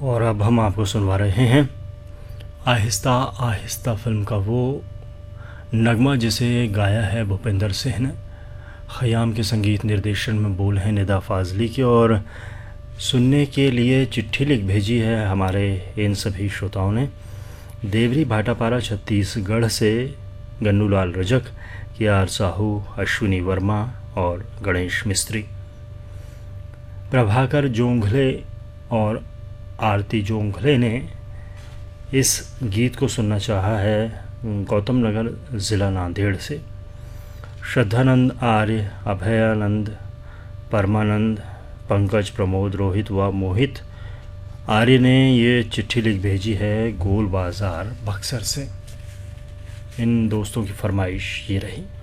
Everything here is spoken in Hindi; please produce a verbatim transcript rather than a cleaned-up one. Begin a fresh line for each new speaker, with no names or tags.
और अब हम आपको सुनवा रहे हैं आहिस्ता आहिस्ता फिल्म का वो नगमा जिसे गाया है भूपेंद्र सिंह ने। ख़याम के संगीत निर्देशन में बोल हैं निदा फ़ाज़ली के, और सुनने के लिए चिट्ठी लिख भेजी है हमारे इन सभी श्रोताओं ने। देवरी भाटापारा छत्तीसगढ़ से गन्नूलाल रजक, के आर साहू, अश्विनी वर्मा और गणेश मिस्त्री। प्रभाकर जोंघले और आरती जोंघले ने इस गीत को सुनना चाहा है गौतम नगर ज़िला नांदेड़ से। श्रद्धानंद, आर्य, अभयानंद, परमानंद, पंकज, प्रमोद, रोहित व मोहित आर्य ने ये चिट्ठी लिख भेजी है गोल बाज़ार बक्सर से। इन दोस्तों की फरमाइश ये रही।